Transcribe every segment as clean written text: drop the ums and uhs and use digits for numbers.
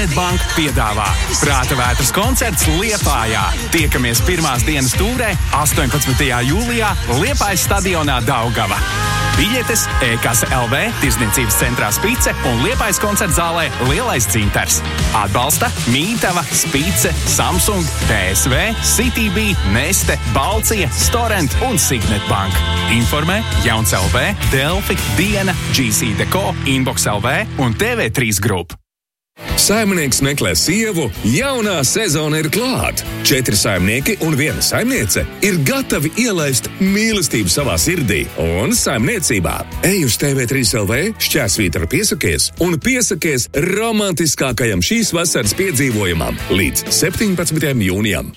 Banka piedāvā Prāta vētras koncerts Liepājā. Tiekamies pirmās dienas tūrē 18. jūlijā Liepājas stadionā Daugava. Biļetes e-kasa LV, Tirdzniecības centrā Spice un Liepājas koncerta zālē Lielais Dzintars. Atbalsta Mītava, Spice, Samsung, PSV, CityB, Neste, Balcija, Storent un Signet Bank. Informē Jauns LV, Delfi, Diena, GC Deko, Inbox LV un TV3 Group. Saimnieks meklē sievu, jaunā sezona ir klāt. 4 saimnieki un 1 saimniece ir gatavi ielaist mīlestību savā sirdī un saimniecībā. Ej uz TV3 LV, šķērsvītra piesakies un piesakies romantiskākajam šīs vasaras piedzīvojumam līdz 17. jūnijam.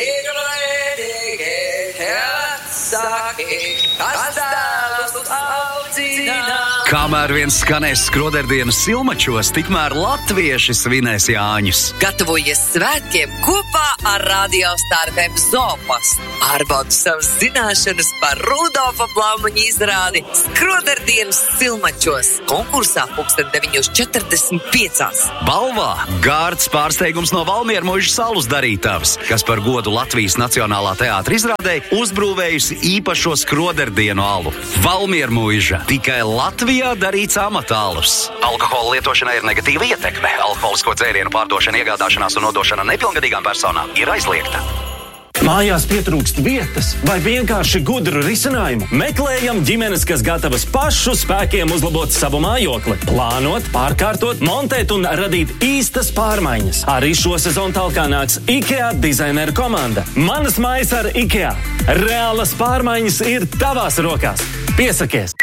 Kamēr viens skanēs skroderdienas Silmačos, tikmēr latvieši svinēs Jāņus. Gatavojies svētkiem kopā ar Radio Star FM Zoopastu. Pārbaudi savas zināšanas par Rudolfa Blaumaņa izrādi Skroderdienas Silmačos. Konkursā 9:45. Balvā gārds pārsteigums no Valmiermuižas saules darītavas, kas par godu Latvijas Nacionālā teātra izrādē uzbrūvējusi īpašo skroderdienu alu. Valmiermuiža, tikai Latvijā darīts amatālus. Alkohola lietošanai ir negatīva ietekme. Alkoholisko dzērienu pārdošana, iegādāšanās un nodošana nepilngadīgām personām ir aizliegta. Mājās pietrūkst vietas vai vienkārši gudru risinājumu? Meklējam ģimenes, kas gatavas pašu spēkiem uzlabot savu mājokli, plānot, pārkārtot, montēt un radīt īstas pārmaiņas. Arī šo sezonu talkā nāks IKEA dizaineru komanda. Manas mājas ar IKEA. Reālas pārmaiņas ir tavās rokās. Piesakies!